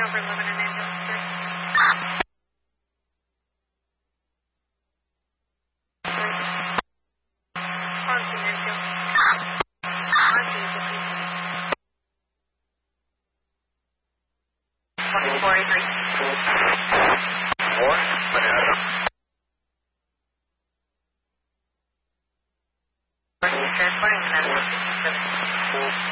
over 11 and ambulance 3. Onto Midfield. Onto Midfield. 2483. 4, Manhattan. Transporting the medical 67.